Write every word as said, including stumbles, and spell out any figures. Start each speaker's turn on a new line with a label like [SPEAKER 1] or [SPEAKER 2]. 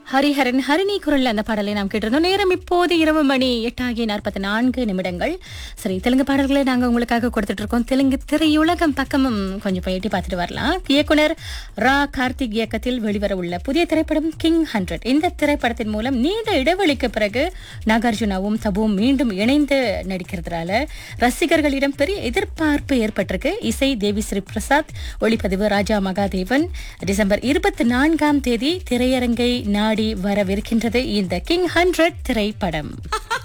[SPEAKER 1] ஹரிஹரன் ஹரிணி குரல்ல அந்த பாடலை நாம் கேட்டிருந்தோம். நேரம் இப்போது இரவு மணி எட்டாகி நாற்பத்தி நான்கு நிமிடங்கள். சரி, தெலுங்கு பாடல்களை நாங்க உங்களுக்காக கொடுத்துட்டு இருக்கோம். தெலுங்கு திரையுலகம் பக்கமும் கொஞ்சம் போய் எட்டி பார்த்துட்டு வரலாம். இயக்குனர் ரா கார்த்திக் இயக்கத்தில் வெளிவர உள்ள புதிய திரைப்படம் கிங் ஹண்ட்ரட். இந்த திரைப்படத்தின் மூலம் நீண்ட இடைவெளிக்கு பிறகு நாகார்ஜுனாவும் தபுவும் மீண்டும் இணைந்து நடிக்கிறதுனால ரசிகர்களிடம் பெரிய எதிர்பார்ப்பு ஏற்பட்டிருக்கு. இசை தேவி ஸ்ரீ பிரசாத், ஒளிப்பதிவு ராஜா மகாதேவன். டிசம்பர் இருபத்தி நான்காம் தேதி திரையரங்கை நாடி வரவிருக்கின்றது இந்த கிங் ஹண்ட்ரட் திரைப்படம்.